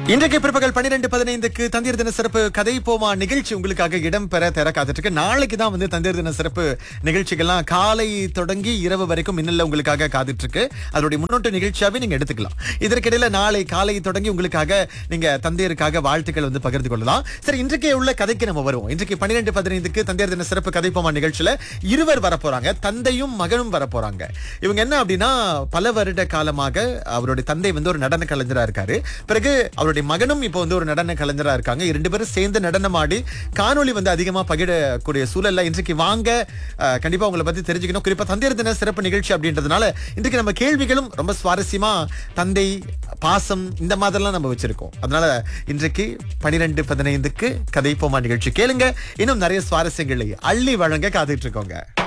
இன்றைக்கு பிற்பகல் 12:15க்கு தந்தையர் தின சிறப்பு கதை போமா நிகழ்ச்சி உங்களுக்காக இடம் பெற தர காத்துட்டு இருக்கு. நாளைக்கு தான் தந்தையர் தின சிறப்பு நிகழ்ச்சிகள்லாம் காலை தொடங்கி இரவு வரைக்கும் மின்னல்ல உங்களுக்காக காத்துட்டு இருக்கு. அதோட முன்னோட்ட நிகழ்ச்சியாவே நீங்க எடுத்துக்கலாம். இதற்கிடையில நாளை காலை தொடங்கி உங்களுக்காக நீங்க தந்தையருக்காக வாழ்த்துக்கள் பகிர்ந்து கொள்ளலாம். சரி, இன்றைக்கே உள்ள கதைக்கு நம்ம வருவோம். இன்றைக்கு 12:15க்கு தந்தையர் தின சிறப்பு கதை போமா நிகழ்ச்சியில இருவர் வரப்போறாங்க. தந்தையும் மகனும் வரப்போறாங்க. இவங்க என்ன அப்படின்னா, பல வருட காலமாக அவருடைய தந்தை ஒரு நடன கலைஞரா இருக்காரு. பிறகு அவருடைய மகனும் இப்போ ஒரு நடன கலைஞரா இருக்காங்க. இரண்டு பேரும் சேர்ந்து நடனம் ஆடி காணொளி அதிகமா பகிரக்கூடிய சூழல்ல இன்றைக்கு வாங்க கண்டிப்பா உங்களை பத்தி தெரிஞ்சுக்கணும். குறிப்பா தந்தையர் தின சிறப்பு நிகழ்ச்சி அப்படின்றதுனால இன்றைக்கு நம்ம கேள்விகளும் ரொம்ப சுவாரஸ்யமா தந்தை பாசம் இந்த மாதிரிலாம் நம்ம வச்சிருக்கோம். அதனால இன்றைக்கு 12:15க்கு கதை போமா நிகழ்ச்சி கேளுங்க. இன்னும் நிறைய சுவாரஸ்யங்களை அள்ளி வழங்க காத்துட்டு இருக்கோங்க.